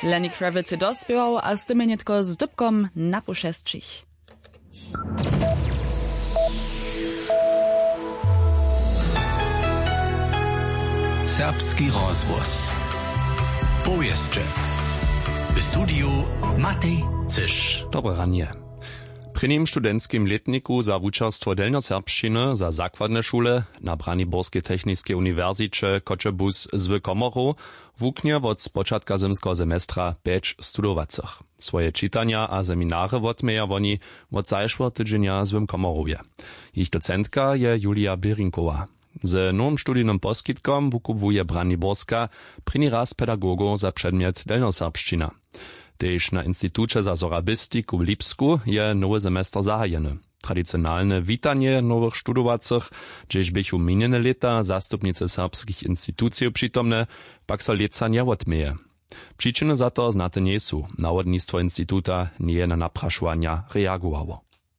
Lenny Kravitz je dospiewał, a z tym nietko z dybkom na poszestřich. Serbski rozvoz. Powieszcze. W studiu Matej Cysz. Dobre ranie. Pri nim studentskim letniku za wučerstwo delnjoserbšćiny za zakładne šule na Braniborskej technickej uniwersycie Kočebus z Komoru wuknie wot spočatka zimskiego semestra 5 studowacych. Swoje czytania a seminary wotmeja woni wot zajszło tydzienia z Komoruje. Ich docentka je Julia Birinkowa. Z nowym studijnym poskitkom wukupuje Braniborska prini raz pedagogów za przedmiot delnjoserbšćina. Tež na Instytucie za sorabistiku w Lipsku je nowy semestr zahajeny. Tradicjonalne witanie nowych studowacych, gdzieś bychu minione lata zastupnice serbskich instytucji przytomne, pak so leca nie odmieje. Przyczyny za to znate nie są. Nawodnictwo instytuta nie na napraszania reagowało.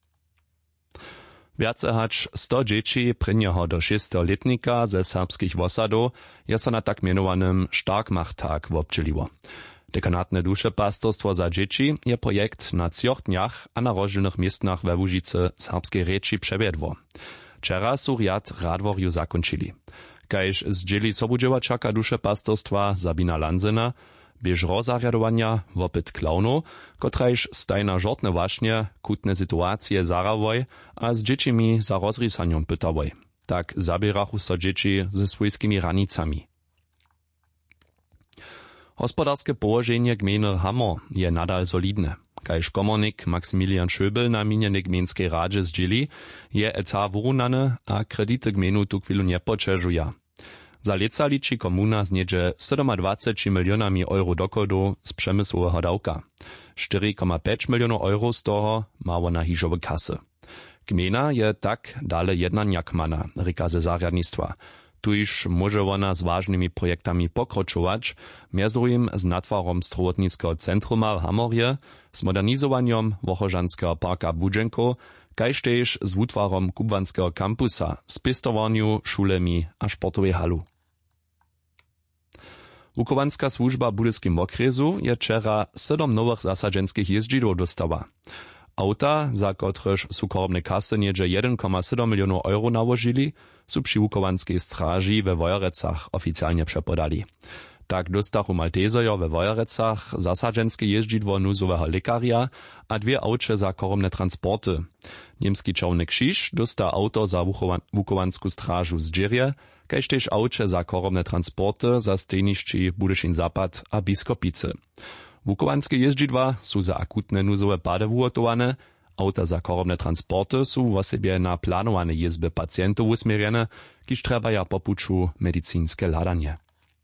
Więcej hać 100 dzieci prynieho do 6-letnika ze serbskich wosadów je so na tak mianowanym Starkmachtag wobdźeliło. Dekanatne duszepastorstwo za dzieci je projekt na 3 dniach a na rozdzielnych miejscach we Łužicy serbskiej reči przewiedło. Wczera su riad radworju zakończyli. Kajż zdzieli sobudziewaczaka duszepastorstwa Sabina Lanzyna, bież rozariadowania wopyt klaunu, kotrajż stajna żortne właśnie kutne sytuacje zarawoj, a z dziecimi za rozrysaniom pytawoj. Tak zabierachu so dzieci ze swojskimi ranicami. Hospodarskie położenie gminy Hammer je nadal solidne. Kajż komornik Maksymilian Schöbel na minjenej gminskiej radzie zdzieli, je etat wyrównany, a kredyty gminu tu chwilu nie poczeżuja. Za leca liczy komuna zniedzie 27 milionami euro dochodu z przemysłowego dawka. 4,5 milionów euro z toho mało na hižowe kasy. Gmina je tak dale jedna njakmana, rika ze zarjadnictwa. Tuż może ona z ważnymi projektami pokročować, między z natwarom strowotnického centruma w Hamorje, z modernizowaniem Wochożanskiego parka Budženko, kajž tež z wutwarom kubwanskiego kampusa, z pestowaniu szulemi a sportowej halu. Wukowanska służba w Budyskim okresu je wczera 7 nowych zasadzenskich jeździdów dostała. Auta, za kotrež su korobne kasy niedzie 1,7 milionów euro nałożyli, su przy Wukowanskiej straży we Wojerecach oficjalnie przepodali. Tak dostachu Maltezojo we Wojerecach zasadzenskie jeździdło nuzowego lekaria, a 2 aucze za korobne transporty. Niemski czarny krzyż dosta auto za Wukowanską strażu z Dżirje, kajż też aucze za korobne transporty za stejniszczy Budyszin Zapad a Biskopice. Wukowanskie jeździdła su za akutne nuzowe pady wugotowane, auta za korobne transporty su w osobie na planowane jezby pacjentów usmierjene, kiż trebaja popuczu medicinskie ladanie.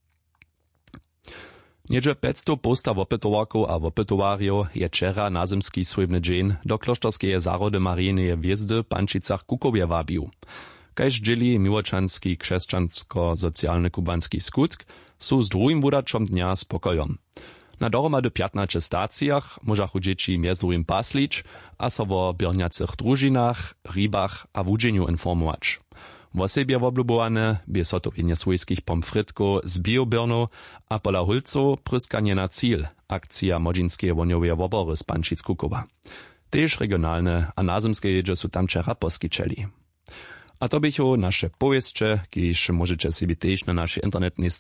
Niedzie 500 posta wopytowaków a wopytowariów je wczera na zimski słybny dzień do klosztorskeje zarody Marijneje Wjezdy Pančicach Kukowie wabił. Kajż dzieli miłoczanski krzeszczansko-socjalny kubanski skutk su z drugim budaczom dnia spokojom. Na dohromady 15 stacjach możachu dzieci między paslić, a so o birniacych drużinach, rybach a wudzieniu informować. W osobie woblubowane bie sotowienie swojskich pomfrytków z biobirnu, a pola hulcu pryskanie na cíl, akcja Modžinskie woniowe wobory z Pančic Kukowa. Tež regionalne a nazymskie jedzie su tam wczera poskiczeli. A to bychu nasze powieszcze, kiež możecie sobie tež na naszej internetnej